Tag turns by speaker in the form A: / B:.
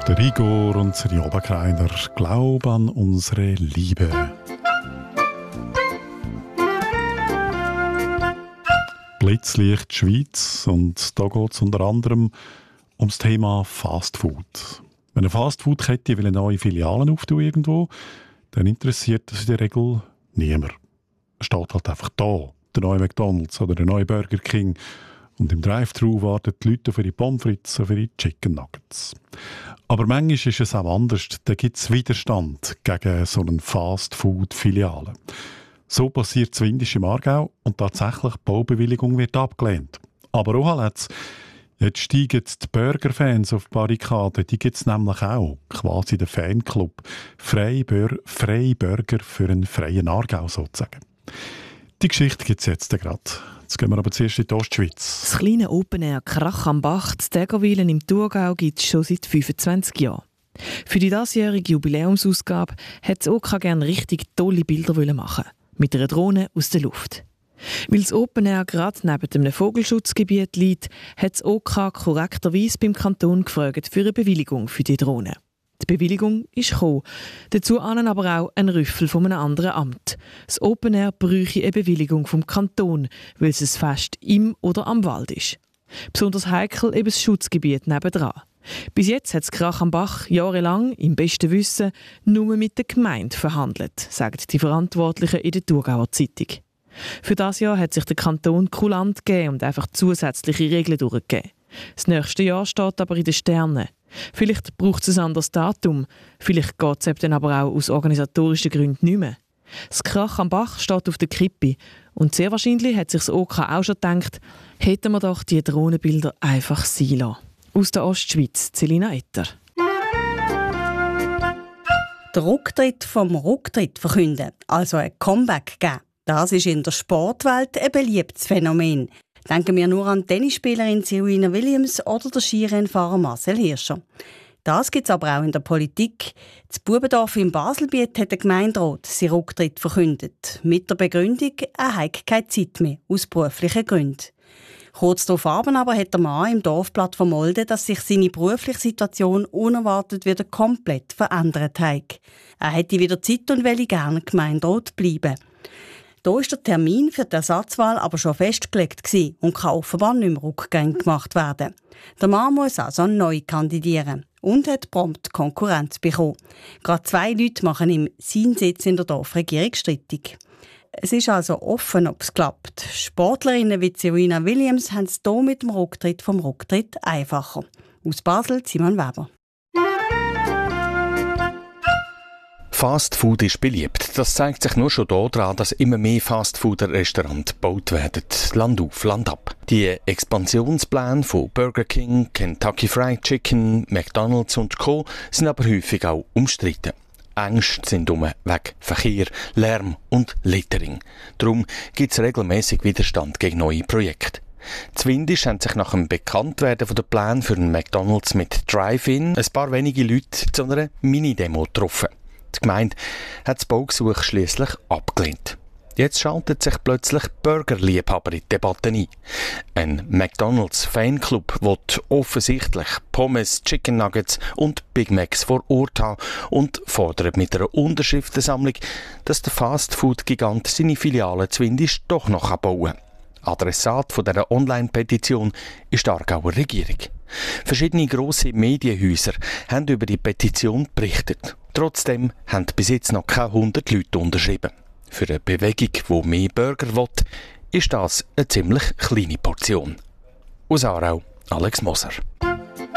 A: Der Igor und seine Oberkreiner glauben an unsere Liebe. Blitzlicht Schweiz, und da geht es unter anderem um das Thema Fast Food. Wenn eine Fastfood-Kette eine neue Filialen auftun irgendwo, dann interessiert das in der Regel niemand. Es steht halt einfach da, der neue McDonald's oder der neue Burger King, und im Drive-Thru warten die Leute für die Pommes frites und für die Chicken Nuggets. Aber manchmal ist es auch anders. Da gibt es Widerstand gegen so eine Fast-Food-Filiale. So passiert es in Windisch im Aargau, und tatsächlich die Baubewilligung wird abgelehnt. Aber auch jetzt steigen die Burgerfans auf die Barrikaden. Die gibt es nämlich auch. Quasi der Fanclub. Freiburger für einen freien Aargau sozusagen. Die Geschichte gibt es jetzt gerade. Jetzt gehen wir aber zuerst in die Ostschweiz.
B: Das kleine Open Air Krach am Bach in Tägerwilen im Thurgau gibt es schon seit 25 Jahren. Für die diesjährige Jubiläumsausgabe hat das OK gerne richtig tolle Bilder machen. Mit einer Drohne aus der Luft. Weil das Open Air gerade neben einem Vogelschutzgebiet liegt, hat das OK korrekterweise beim Kanton gefragt für eine Bewilligung für die Drohne. Die Bewilligung ist gekommen. Dazu aber auch ein Rüffel von einem anderen Amt. Das Open Air bräuchte eine Bewilligung vom Kanton, weil es ein Fest im oder am Wald ist. Besonders heikel eben das Schutzgebiet nebendran. Bis jetzt hat das Krach am Bach jahrelang, im besten Wissen, nur mit der Gemeinde verhandelt, sagen die Verantwortlichen in der Thurgauer Zeitung. Für das Jahr hat sich der Kanton kulant gegeben und einfach zusätzliche Regeln durchgegeben. Das nächste Jahr steht aber in den Sternen. Vielleicht braucht es ein anderes Datum, vielleicht geht es dann aber auch aus organisatorischen Gründen nicht mehr. Das Krach am Bach steht auf der Kippe, und sehr wahrscheinlich hat sich das OK auch schon gedacht, hätten wir doch die Drohnenbilder einfach sein lassen. Aus der Ostschweiz, Celina Etter.
C: Der Rücktritt vom Rücktritt verkünden, also ein Comeback geben, das ist in der Sportwelt ein beliebtes Phänomen. Denken wir nur an die Tennisspielerin Serena Williams oder den Skirennfahrer Marcel Hirscher. Das gibt es aber auch in der Politik. Das Bubendorf im Baselbiet hat der Gemeinderat seinen Rücktritt verkündet. Mit der Begründung, er habe keine Zeit mehr, aus beruflichen Gründen. Kurz darauf aber hat der Mann im Dorfblatt vermeldet, dass sich seine berufliche Situation unerwartet wieder komplett verändert hat. Er hätte wieder Zeit und wolle gerne Gemeinderat bleiben. Da ist der Termin für die Ersatzwahl aber schon festgelegt gewesen und kann offenbar nicht mehr rückgängig gemacht werden. Der Mann muss also neu kandidieren und hat prompt Konkurrenz bekommen. Gerade 2 Leute machen ihm seinen Sitz in der Dorfregierung strittig. Es ist also offen, ob es klappt. Sportlerinnen wie Serena Williams haben es hier mit dem Rücktritt vom Rücktritt einfacher. Aus Basel, Simon Weber.
D: Fast Food ist beliebt. Das zeigt sich nur schon daran, dass immer mehr Fast-Food-Restaurants gebaut werden. Land auf, Land ab. Die Expansionspläne von Burger King, Kentucky Fried Chicken, McDonald's und Co. sind aber häufig auch umstritten. Ängste sind wegen Verkehr, Lärm und Littering. Darum gibt es regelmäßig Widerstand gegen neue Projekte. Zwindisch haben sich nach dem Bekanntwerden der Pläne für einen McDonald's mit Drive-In ein paar wenige Leute zu einer Mini-Demo getroffen. Die Gemeinde hat das Baugesuch schliesslich abgelehnt. Jetzt schaltet sich plötzlich Burgerliebhaber in die Debatte ein. Ein McDonald's-Fanclub will offensichtlich Pommes, Chicken Nuggets und Big Macs vor Ort haben und fordert mit einer Unterschriftensammlung, dass der Fast-Food-Gigant seine Filiale Zwindisch doch noch bauen kann. Adressat von dieser Online-Petition ist die Aargauer Regierung. Verschiedene grosse Medienhäuser haben über die Petition berichtet. Trotzdem haben bis jetzt noch keine 100 Leute unterschrieben. Für eine Bewegung, die mehr Burger will, ist das eine ziemlich kleine Portion. Aus Aarau, Alex Moser.